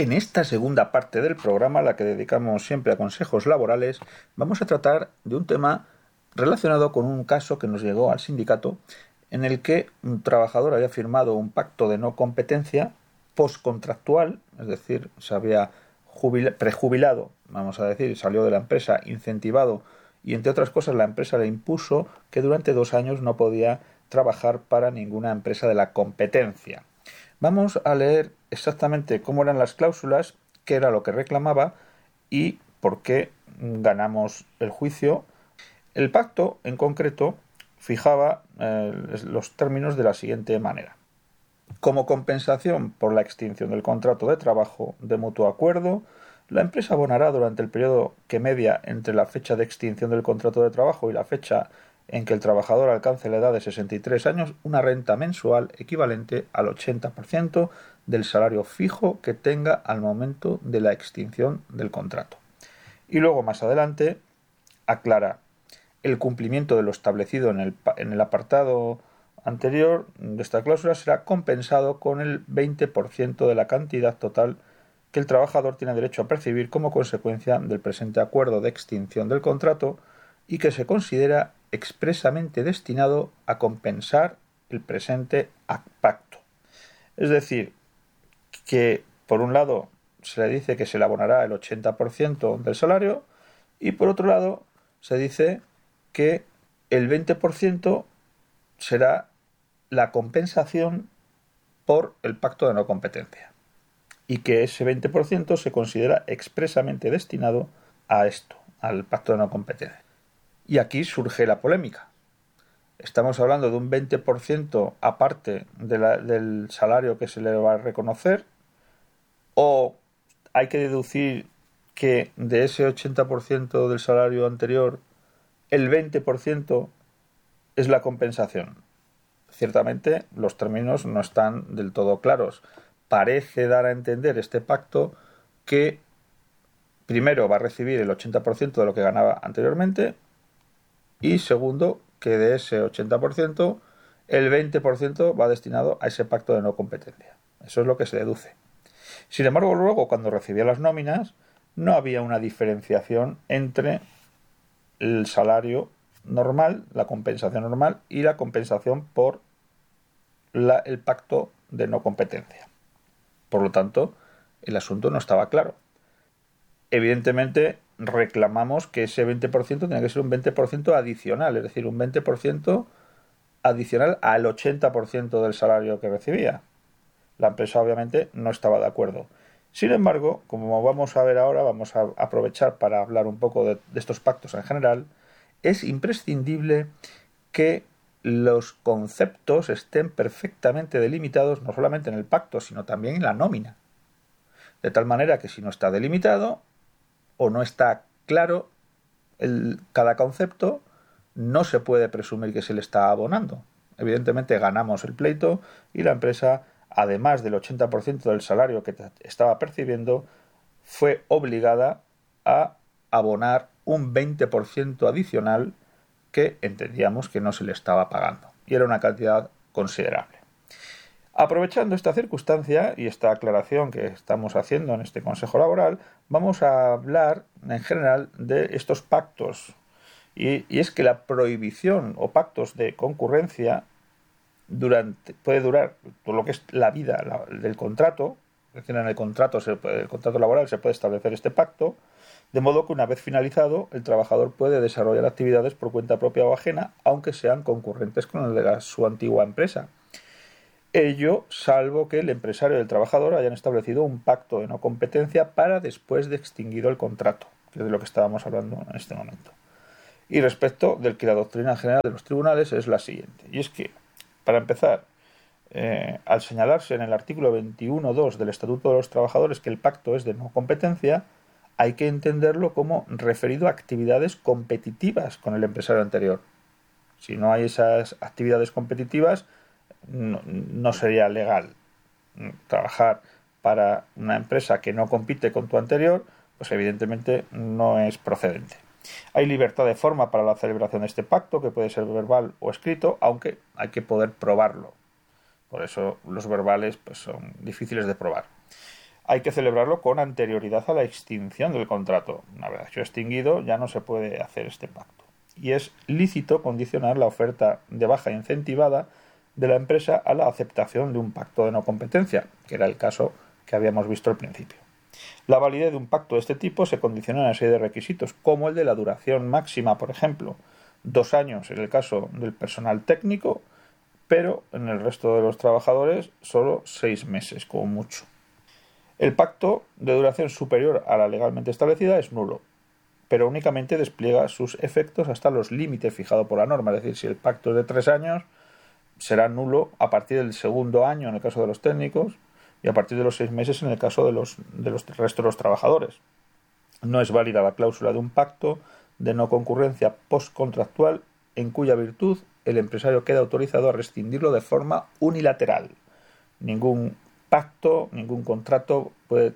En esta segunda parte del programa, a la que dedicamos siempre a consejos laborales, vamos a tratar de un tema relacionado con un caso que nos llegó al sindicato en el que un trabajador había firmado un pacto de no competencia postcontractual, es decir, se había prejubilado, vamos a decir, salió de la empresa incentivado y, entre otras cosas, la empresa le impuso que durante 2 años no podía trabajar para ninguna empresa de la competencia. Vamos a leer exactamente cómo eran las cláusulas, qué era lo que reclamaba y por qué ganamos el juicio. El pacto, en concreto, fijaba los términos de la siguiente manera. Como compensación por la extinción del contrato de trabajo de mutuo acuerdo, la empresa abonará durante el periodo que media entre la fecha de extinción del contrato de trabajo y la fecha en que el trabajador alcance la edad de 63 años una renta mensual equivalente al 80% del salario fijo que tenga al momento de la extinción del contrato. Y luego, más adelante, aclara: el cumplimiento de lo establecido en el apartado anterior de esta cláusula será compensado con el 20% de la cantidad total que el trabajador tiene derecho a percibir como consecuencia del presente acuerdo de extinción del contrato y que se considera expresamente destinado a compensar el presente pacto. Es decir, que por un lado se le dice que se le abonará el 80% del salario y por otro lado se dice que el 20% será la compensación por el pacto de no competencia y que ese 20% se considera expresamente destinado a esto, al pacto de no competencia. Y aquí surge la polémica. Estamos hablando de un 20% aparte del salario que se le va a reconocer, o hay que deducir que de ese 80% del salario anterior el 20% es la compensación. Ciertamente los términos no están del todo claros. Parece dar a entender este pacto que primero va a recibir el 80% de lo que ganaba anteriormente y segundo que de ese 80% el 20% va destinado a ese pacto de no competencia. Eso es lo que se deduce. Sin embargo, luego cuando recibía las nóminas no había una diferenciación entre el salario normal, la compensación normal y la compensación por el pacto de no competencia. Por lo tanto, el asunto no estaba claro. Evidentemente, reclamamos que ese 20% tenía que ser un 20% adicional, es decir, un 20% adicional al 80% del salario que recibía. La empresa obviamente no estaba de acuerdo. Sin embargo, como vamos a ver ahora, vamos a aprovechar para hablar un poco de estos pactos en general, es imprescindible que los conceptos estén perfectamente delimitados no solamente en el pacto, sino también en la nómina. De tal manera que si no está delimitado o no está claro cada concepto, no se puede presumir que se le está abonando. Evidentemente ganamos el pleito y la empresa, además del 80% del salario que estaba percibiendo, fue obligada a abonar un 20% adicional que entendíamos que no se le estaba pagando. Y era una cantidad considerable. Aprovechando esta circunstancia y esta aclaración que estamos haciendo en este Consejo Laboral, vamos a hablar en general de estos pactos. Y es que la prohibición o pactos de concurrencia puede durar todo lo que es la vida del contrato. Es decir, en el contrato laboral se puede establecer este pacto, de modo que una vez finalizado el trabajador puede desarrollar actividades por cuenta propia o ajena, aunque sean concurrentes con el de su antigua empresa. Ello salvo que el empresario y el trabajador hayan establecido un pacto de no competencia para después de extinguido el contrato, que es de lo que estábamos hablando en este momento. Y respecto del que la doctrina general de los tribunales es la siguiente, y es que, para empezar, al señalarse en el artículo 21.2 del Estatuto de los Trabajadores que el pacto es de no competencia, hay que entenderlo como referido a actividades competitivas con el empresario anterior. Si no hay esas actividades competitivas, no sería legal trabajar para una empresa que no compite con tu anterior, pues evidentemente no es procedente. Hay libertad de forma para la celebración de este pacto, que puede ser verbal o escrito, aunque hay que poder probarlo. Por eso los verbales pues, son difíciles de probar. hay que celebrarlo con anterioridad a la extinción del contrato. Una vez hecho extinguido, ya no se puede hacer este pacto. Y es lícito condicionar la oferta de baja incentivada de la empresa a la aceptación de un pacto de no competencia, que era el caso que habíamos visto al principio. La validez de un pacto de este tipo se condiciona a una serie de requisitos, como el de la duración máxima, por ejemplo, 2 años en el caso del personal técnico, pero en el resto de los trabajadores solo 6 meses, como mucho. El pacto de duración superior a la legalmente establecida es nulo, pero únicamente despliega sus efectos hasta los límites fijados por la norma. Es decir, si el pacto es de 3 años, será nulo a partir del segundo año en el caso de los técnicos y a partir de los 6 meses en el caso de los resto de los trabajadores. No es válida la cláusula de un pacto de no concurrencia postcontractual en cuya virtud el empresario queda autorizado a rescindirlo de forma unilateral. Ningún pacto, ningún contrato puede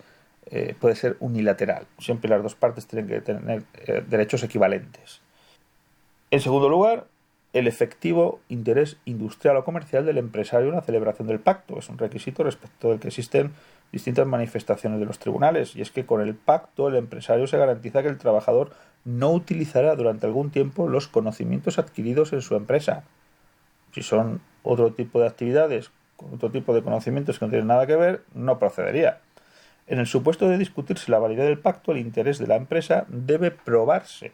ser unilateral. Siempre las dos partes tienen que tener derechos equivalentes. En segundo lugar, el efectivo interés industrial o comercial del empresario en la celebración del pacto. Es un requisito respecto del que existen distintas manifestaciones de los tribunales, y es que con el pacto el empresario se garantiza que el trabajador no utilizará durante algún tiempo los conocimientos adquiridos en su empresa. Si son otro tipo de actividades, con otro tipo de conocimientos que no tienen nada que ver, no procedería. En el supuesto de discutirse la validez del pacto, el interés de la empresa debe probarse.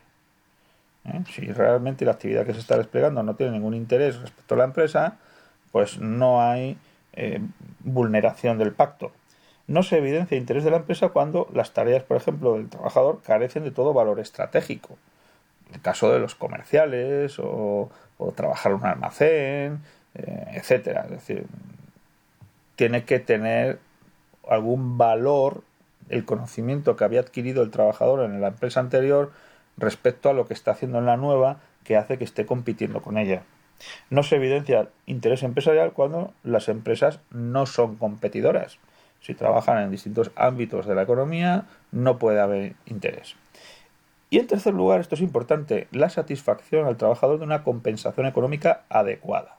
Si realmente la actividad que se está desplegando no tiene ningún interés respecto a la empresa, pues no hay vulneración del pacto. No se evidencia interés de la empresa cuando las tareas, por ejemplo, del trabajador carecen de todo valor estratégico. El caso de los comerciales o trabajar en un almacén, etcétera. Es decir, tiene que tener algún valor el conocimiento que había adquirido el trabajador en la empresa anterior respecto a lo que está haciendo en la nueva, que hace que esté compitiendo con ella. No se evidencia interés empresarial cuando las empresas no son competidoras. Si trabajan en distintos ámbitos de la economía, no puede haber interés. Y en tercer lugar, esto es importante, la satisfacción al trabajador de una compensación económica adecuada.